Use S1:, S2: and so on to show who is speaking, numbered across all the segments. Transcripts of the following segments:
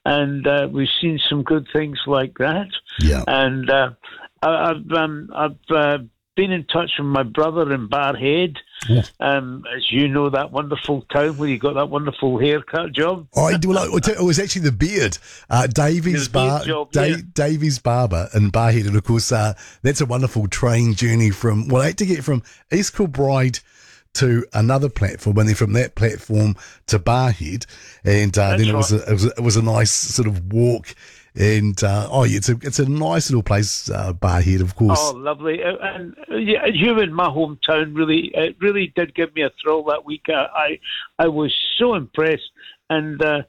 S1: and we've seen some good things like that.
S2: Yeah.
S1: And I've been in touch with my brother in Barrhead.
S2: Yeah.
S1: As you know, that wonderful town where you got that wonderful haircut job.
S2: It was actually the beard. Davies Barber in Barrhead. And of course, that's a wonderful train journey from, I had to get from East Kilbride to another platform, and then from that platform to Barrhead. And then it was a nice sort of walk. And it's a nice little place, Barrhead, of course.
S1: Oh, lovely! And you in my hometown really did give me a thrill that week. I was so impressed, and I've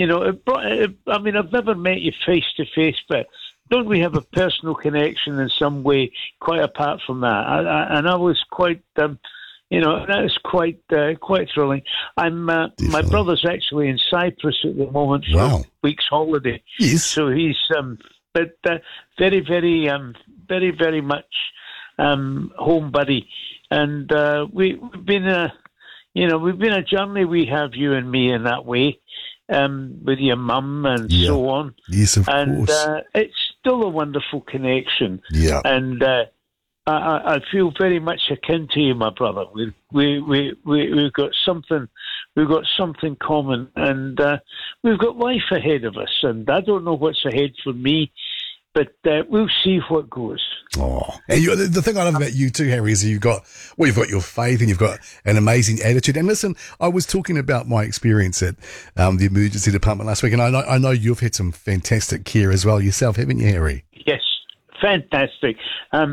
S1: never met you face to face, but don't we have a personal connection in some way? Quite apart from that, I was quite. That is quite thrilling. My brother's actually in Cyprus at the moment for a week's holiday.
S2: Yes.
S1: So he's very, very, very, very much home buddy, and we've been a journey. We have, you and me, in that way, with your mum and so on.
S2: Yes, of course.
S1: And it's still a wonderful connection.
S2: Yeah.
S1: And I feel very much akin to you, my brother. We've got something common, and we've got life ahead of us. And I don't know what's ahead for me, but we'll see what goes.
S2: Oh, and the thing I love about you too, Harry, is you've got your faith and you've got an amazing attitude. And listen, I was talking about my experience at the emergency department last week, and I know you've had some fantastic care as well yourself, haven't you, Harry?
S1: Yes. Fantastic. I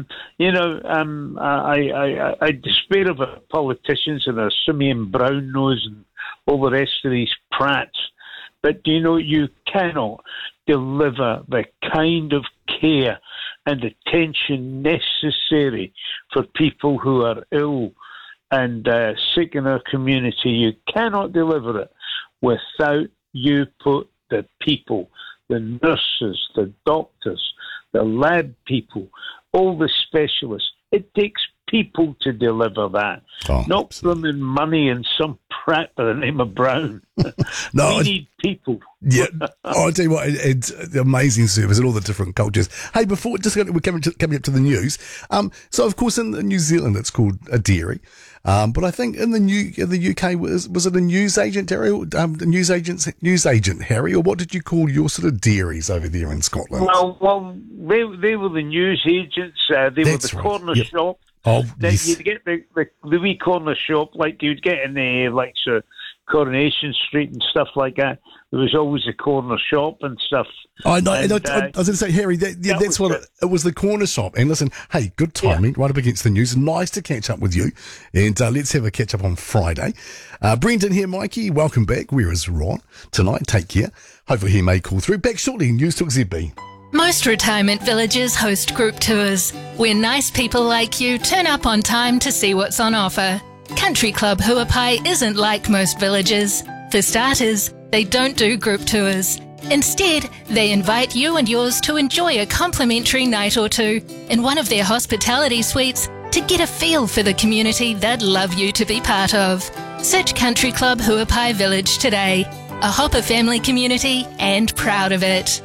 S1: despair of our politicians and our Simeon Brown-nose and all the rest of these prats. But, you cannot deliver the kind of care and attention necessary for people who are ill and sick in our community. You cannot deliver it without you put the people, the nurses, the doctors, the lab people, all the specialists. It takes people to deliver that, not blooming money and some prat by the name of Brown. We need people.
S2: Yeah, I'll tell you what, it's the amazing service and all the different cultures. Hey, before we're coming up to the news. So of course in New Zealand it's called a dairy, but I think in the UK was it a newsagent, Harry? Newsagent, Harry, or what did you call your sort of dairies over there in Scotland?
S1: Well, they were the news agents. They were the corner shop.
S2: Oh,
S1: then
S2: yes.
S1: you'd get the wee corner shop like you'd get in the likes of Coronation Street and stuff like that. There was always a corner shop and stuff.
S2: I know. And I was going to say, Harry, that's what it was, the corner shop. And listen, hey, good timing, right up against the news. Nice to catch up with you. And let's have a catch up on Friday. Brendan here, Mikey. Welcome back. Where is Ron tonight? Take care. Hopefully he may call through. Back shortly. News Talk ZB.
S3: Most retirement villages host group tours, where nice people like you turn up on time to see what's on offer. Country Club Huapai isn't like most villages. For starters, they don't do group tours. Instead, they invite you and yours to enjoy a complimentary night or two in one of their hospitality suites to get a feel for the community they'd love you to be part of. Search Country Club Huapai Village today. A Hopper family community and proud of it.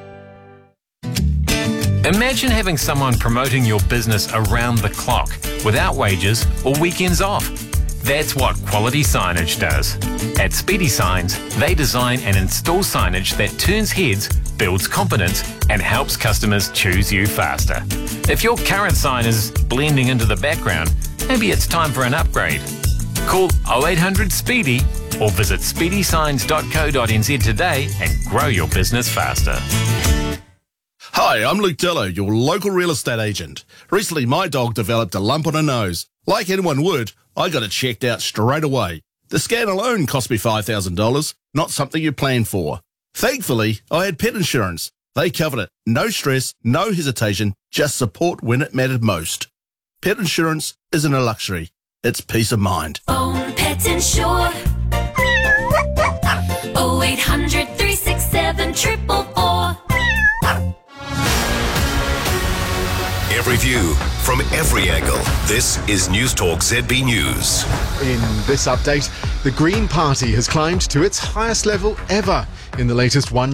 S4: Imagine having someone promoting your business around the clock without wages or weekends off. That's what Quality Signage does. At Speedy Signs, they design and install signage that turns heads, builds confidence, and helps customers choose you faster. If your current sign is blending into the background, maybe it's time for an upgrade. Call 0800 SPEEDY or visit speedysigns.co.nz today and grow your business faster.
S5: Hi, I'm Luke Dillo, your local real estate agent. Recently, my dog developed a lump on her nose. Like anyone would, I got it checked out straight away. The scan alone cost me $5,000, not something you plan for. Thankfully, I had pet insurance. They covered it. No stress, no hesitation, just support when it mattered most. Pet insurance isn't a luxury. It's peace of mind.
S6: Own Pet Insure. 0800 367 444.
S7: Every view from every angle. This is News Talk ZB News.
S8: In this update, the Green Party has climbed to its highest level ever in the latest one